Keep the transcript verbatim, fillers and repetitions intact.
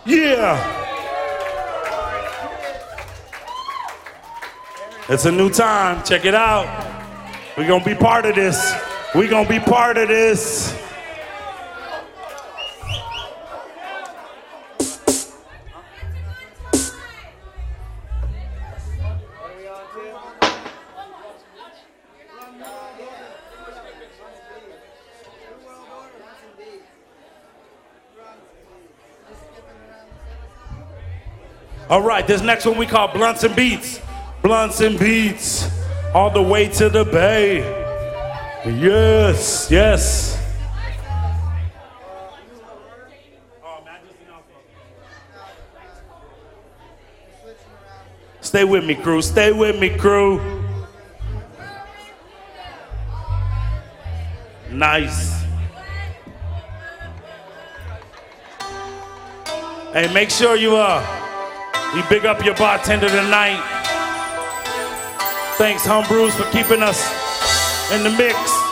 Yeah. It's a new time. Check it out. We're going to be part of this. We're going to be part of this. All right, this next one we call Blunts and Beats. Blunts and Beats, all the way to the Bay. Yes, yes. Stay with me, crew. Stay with me, crew. Nice. Hey, make sure you uh. You big up your bartender tonight. Thanks, Humbrew's, for keeping us in the mix.